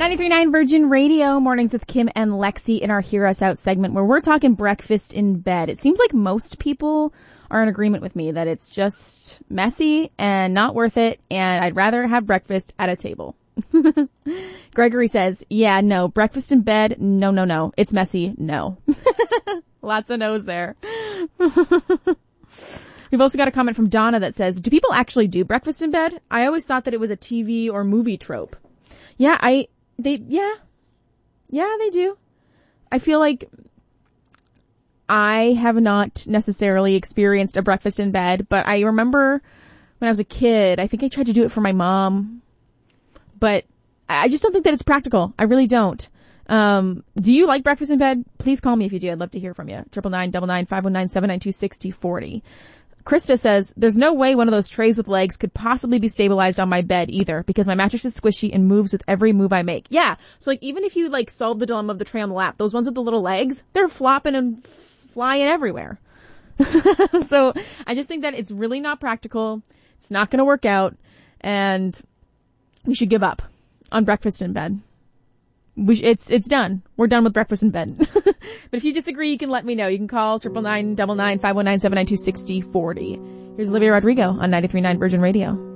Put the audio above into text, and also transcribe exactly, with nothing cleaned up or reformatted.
ninety-three point nine Virgin Radio, mornings with Kim and Lexi in our Hear Us Out segment where we're talking breakfast in bed. It seems like most people are in agreement with me that it's just messy and not worth it, and I'd rather have breakfast at a table. Gregory says, yeah, no, breakfast in bed, no, no, no. It's messy, no. Lots of no's there. We've also got a comment from Donna that says, do people actually do breakfast in bed? I always thought that it was a T V or movie trope. Yeah, I, they, yeah, yeah, they do. I feel like I have not necessarily experienced a breakfast in bed, but I remember when I was a kid, I think I tried to do it for my mom, but I just don't think that it's practical. I really don't. Um, do you like breakfast in bed? Please call me if you do. I'd love to hear from you. Triple nine double nine five one nine seven nine two six zero four zero. Krista says, there's no way one of those trays with legs could possibly be stabilized on my bed either because my mattress is squishy and moves with every move I make. Yeah. So like even if you like solve the dilemma of the tray on the lap, those ones with the little legs, they're flopping and flying everywhere. So I just think that it's really not practical. It's not going to work out, and we should give up on breakfast in bed. We sh- it's it's done. We're done with breakfast in bed. But if you disagree, you can let me know. You can call triple nine double nine five one nine seven nine two six zero four zero. Here's Olivia Rodrigo on ninety-three point nine Virgin Radio.